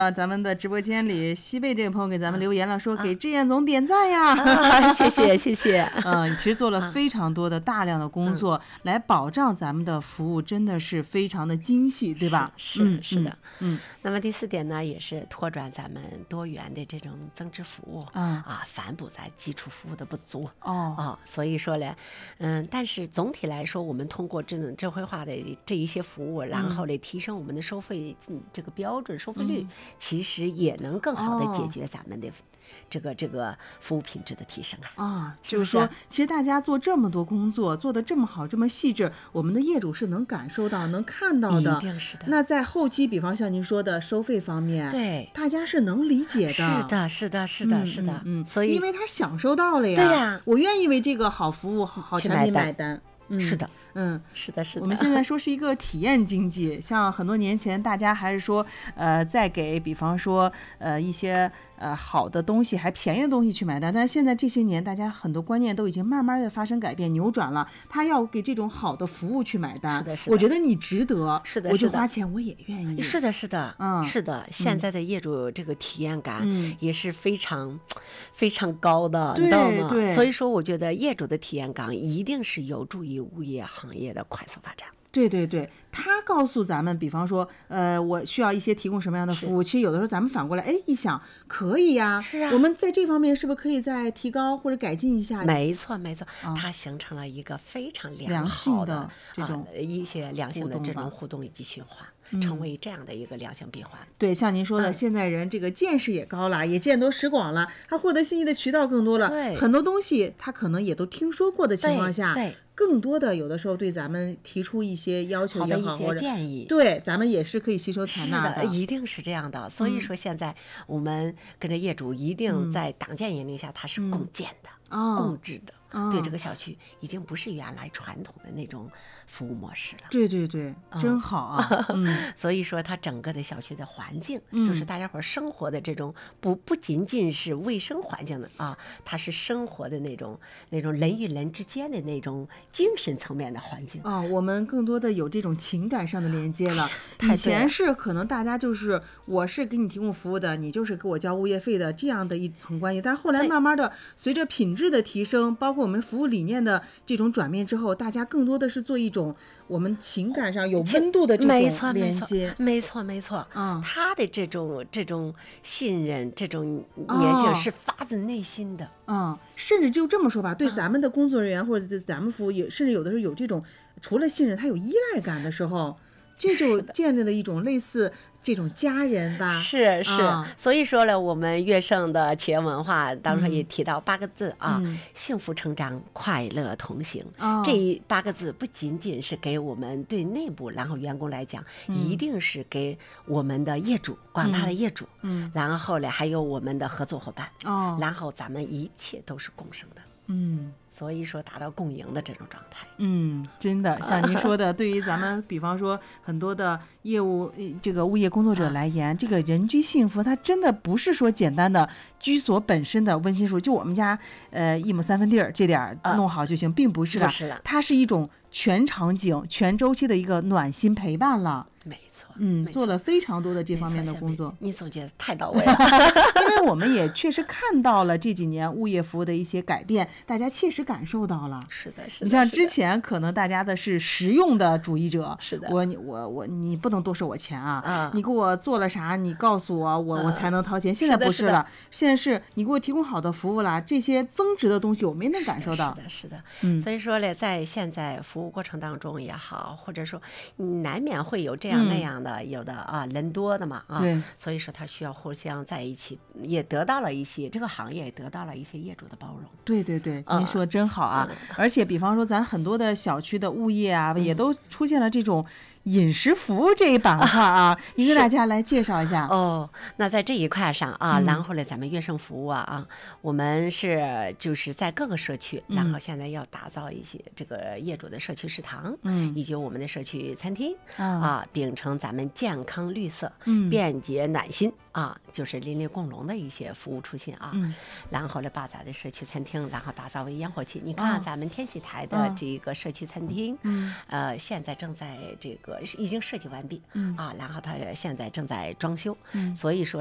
咱们的直播间里，西贝这个朋友给咱们留言了，说给志燕总点赞呀， 谢谢谢谢。 其实做了非常多的大量的工作，来保障咱们的服务真的是非常的精细，对吧？ 是的。那么第4点呢，也是拓展咱们多元的这种增值服务反补咱基础服务的不足所以说呢，但是总体来说，我们通过智慧化的这一些服务，然后来提升我们的收费这个标准收费率。其实也能更好的解决咱们的这个服务品质的提升就是说其实大家做这么多工作，做得这么好这么细致，我们的业主是能感受到能看到的， 一定是的。 那在后期比方像您说的收费方面， 对， 大家是能理解的， 是的所以因为他享受到了呀， 对呀， 我愿意为这个好服务好产品买单， 是的。 是的。我们现在说是一个体验经济，像很多年前大家还是说，再给比方说一些好的东西，还便宜的东西去买单。但是现在这些年，大家很多观念都已经慢慢的发生改变、扭转了。他要给这种好的服务去买单， 是的。 我觉得你值得， 是的， 我就花钱，我也愿意。 是的。是的。现在的业主这个体验感也是非常非常高的，你知道吗？ 对。 所以说，我觉得业主的体验感一定是有助于物业行业的快速发展。 对，他告诉咱们，比方说，我需要一些提供什么样的服务，其实有的时候咱们反过来，一想可以呀， 是啊， 我们在这方面是不是可以再提高或者改进一下？ 没错，它形成了一个非常良好的这种一些良性的这种互动以及循环。成为这样的一个良性闭环。 对，像您说的，现在人这个见识也高了，也见多识广了，他获得信息的渠道更多了，很多东西他可能也都听说过的情况下，更多的有的时候对咱们提出一些要求也好， 或者建议， 对，咱们也是可以吸收采纳的，一定是这样的。所以说现在我们跟着业主一定在党建引领下，它是共建的、共治的。对这个小区已经不是原来传统的那种服务模式了。 对，真好啊！ 所以说它整个的小区的环境，就是大家伙生活的这种不仅仅是卫生环境的它是生活的那种人与人之间的那种精神层面的环境我们更多的有这种情感上的连接了。以前是可能大家就是我是给你提供服务的，你就是给我交物业费的这样的一层关系，但是后来慢慢的随着品质的提升，包括我们服务理念的这种转变之后，大家更多的是做一种我们情感上有温度的这种连接。 没错，他的这种信任，这种粘性是发自内心的。 甚至就这么说吧，对咱们的工作人员或者对咱们服务，甚至有的时候有这种除了信任，他有依赖感的时候，这就建立了一种类似这种家人吧。 是，所以说呢，我们乐盛的企业文化当中也提到8个字幸福成长，快乐同行。这8个字不仅仅是给我们对内部然后员工来讲，一定是给我们的业主，广大的业主，然后呢还有我们的合作伙伴，然后咱们一切都是共生的。所以说达到共赢的这种状态。 真的像您说的，对于咱们比方说很多的业务这个物业工作者来言，这个人居幸福，它真的不是说简单的居所本身的温馨处，就我们家1亩3分地儿这点弄好就行，并不是的，它是一种全场景全周期的一个暖心陪伴了。 没错， 做了非常多的这方面的工作。 你总结得太到位了。 因为我们也确实看到了这几年物业服务的一些改变，大家切实感受到了。 是的。 你像之前可能大家的是实用的主义者， 是的， 你不能多收我钱你给我做了啥，你告诉我，我才能掏钱。现在不是了，现在是你给我提供好的服务了，这些增值的东西我们也能感受到。 是的。所以说呢，在现在服务过程当中也好，或者说难免会有这样那样的，有的人多的嘛对， 所以说他需要互相在一起，也得到了一些这个行业也得到了一些业主的包容。 对，您说真好而且比方说咱很多的小区的物业也都出现了这种饮食服务这一板块您给大家来介绍一下。 那在这一块上然后呢，咱们乐盛服务我们是就是在各个社区，然后现在要打造一些这个业主的社区食堂，以及我们的社区餐厅秉承咱们健康绿色、便捷暖心就是邻里共荣的一些服务初心然后呢，把咱的社区餐厅然后打造为烟火气。你看咱们天喜台的这个社区餐厅现在正在这个个已经设计完毕，然后它现在正在装修，所以说